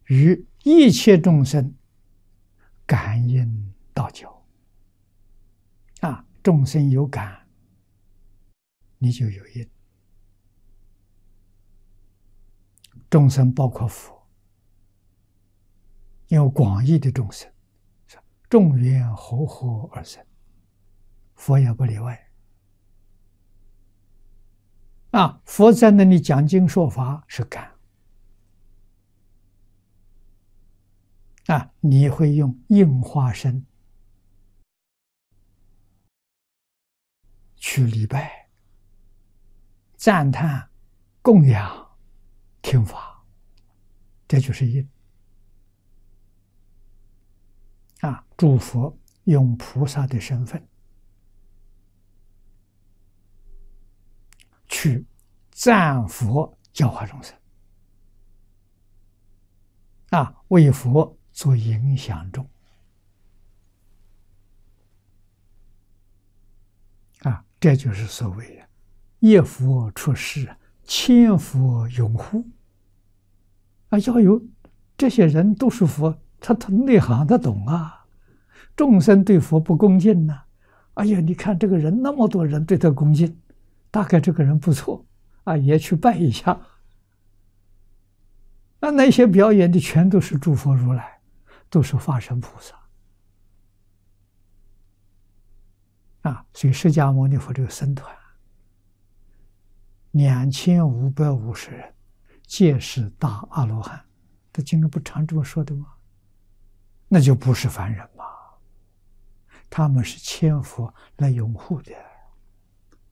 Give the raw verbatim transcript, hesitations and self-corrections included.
与一切众生感应道交。啊，众生有感，你就有因。众生包括佛，因为广义的众生，众缘和合而生，佛也不例外。啊，佛在那里讲经说法是感。啊，你会用应化身去礼拜、赞叹、供养、听法，这就是因。啊，诸佛用菩萨的身份去赞佛教化众生，啊，为佛做影响众。啊，这就是所谓的一佛出世，千佛拥护。啊，要有这些人都是佛，他他内行他懂啊。众生对佛不恭敬呢、啊，哎呀，你看这个人那么多人对他恭敬，大概这个人不错啊，也去拜一下。那那些表演的全都是诸佛如来，都是化身菩萨。啊，所以释迦牟尼佛这个僧团，两千五百五十人，皆是大阿罗汉。这经上不常这么说的吗？那就不是凡人嘛，他们是千佛来拥护的。